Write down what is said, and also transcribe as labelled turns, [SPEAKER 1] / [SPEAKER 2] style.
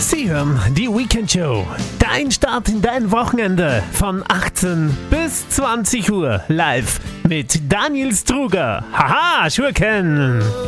[SPEAKER 1] Sie hören die Weekend Show. Dein Start in dein Wochenende von 18 bis 20 Uhr live mit Daniel Struger. Haha, Schurken!